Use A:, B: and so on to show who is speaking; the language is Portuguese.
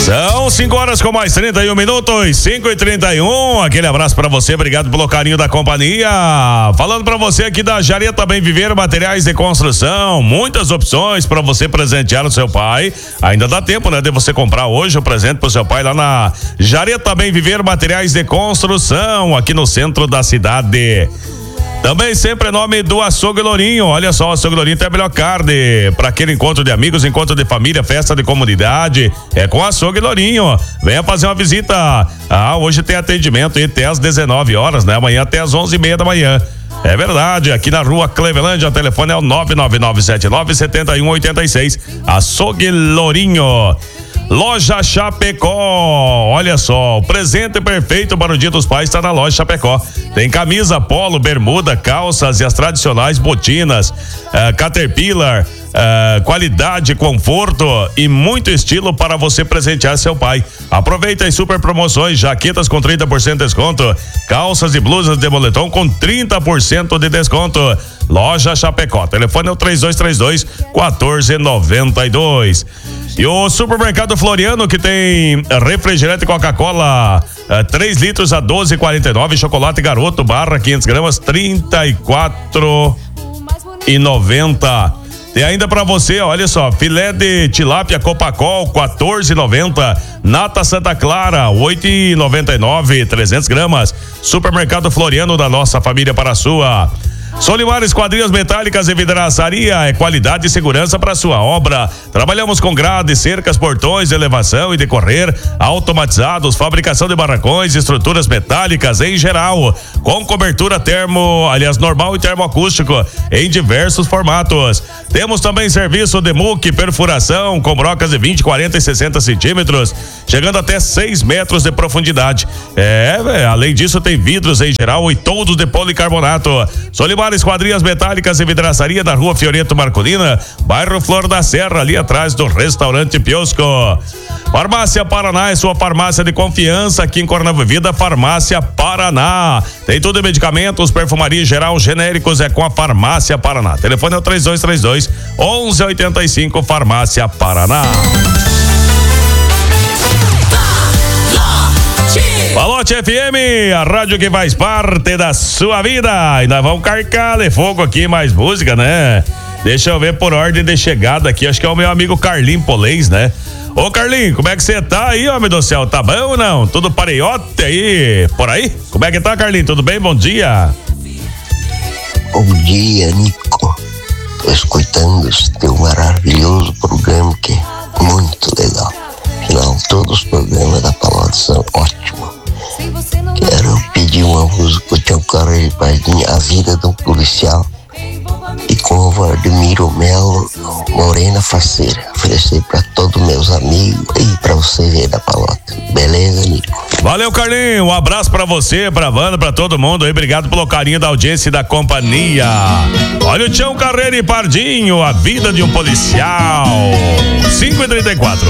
A: São 5 horas com mais 31 minutos, 5h31. Aquele abraço pra você, obrigado pelo carinho da companhia. Falando pra você aqui da Jareta Bem Viver Materiais de Construção, muitas opções pra você presentear o seu pai. Ainda dá tempo, né, de você comprar hoje o presente pro seu pai lá na Jareta Bem Viver Materiais de Construção, aqui no centro da cidade. Também sempre em nome do Açougue Lourinho. Olha só, o Açougue Lourinho tem a melhor carne para aquele encontro de amigos, encontro de família, festa de comunidade. É com o Açougue Lourinho. Venha fazer uma visita. Hoje tem atendimento até às 19 horas, né? Amanhã até às 11h30 da manhã. É verdade, aqui na rua Clevelândia, o telefone é o 999797186. Açougue Lourinho. Loja Chapecó, olha só, o presente perfeito para o Dia dos Pais está na Loja Chapecó. Tem camisa, polo, bermuda, calças e as tradicionais botinas, Caterpillar, qualidade, conforto e muito estilo para você presentear seu pai. Aproveita as super promoções, jaquetas com 30% de desconto, calças e blusas de moletom com 30% de desconto. Loja Chapecó, telefone é o 3232-1492. E o Supermercado Floriano, que tem refrigerante Coca-Cola 3 litros a 12,49, chocolate Garoto barra 500 gramas 34,90. Tem ainda pra você, olha só, filé de tilápia Copacol 14,90, nata Santa Clara 8,99, 300 gramas. Supermercado Floriano, da nossa família para a sua. Solimar Esquadrias Metálicas e Vidraçaria é qualidade e segurança para sua obra. Trabalhamos com grades, cercas, portões, elevação e decorrer automatizados, fabricação de barracões, estruturas metálicas em geral, com cobertura normal e termoacústico em diversos formatos. Temos também serviço de muque, perfuração com brocas de 20, 40 e 60 centímetros, chegando até 6 metros de profundidade. Além disso tem vidros em geral e todos de policarbonato. Solimar Esquadrias Metálicas e Vidraçaria, da rua Fioreto Marcolina, bairro Flor da Serra, ali atrás do restaurante Piosco. Farmácia Paraná é sua farmácia de confiança aqui em Coronel Vivida. Farmácia Paraná tem tudo em medicamentos, perfumaria geral, genéricos, é com a Farmácia Paraná. Telefone é o 3232-1185. Farmácia Paraná. Palote FM, a rádio que faz parte da sua vida. E nós vamos carcar de fogo aqui, mais música, né? Deixa eu ver por ordem de chegada aqui. Acho que é o meu amigo Carlinho Polês, né? Ô Carlinho, como é que você tá aí, homem do céu? Tá bom ou não? Tudo pareiote aí, por aí? Como é que tá, Carlinho? Tudo bem? Bom dia.
B: Bom dia, Nico. Tô escutando esse teu maravilhoso programa que é muito legal. Afinal, todos os programas da Palote são ótimos. Quero pedir uma música pro teu Carlos Pardinho, A Vida de um Policial, e com o Valdemiro Melo, Morena Faceira. Oferecer pra todos meus amigos e pra você ver da Palote. Beleza, Nico?
A: Valeu, Carlinho. Um abraço pra você, pra Wanda, pra todo mundo aí. Obrigado pelo carinho da audiência e da companhia. Olha o Tião Carreira e Pardinho, A Vida de um Policial. 5h34.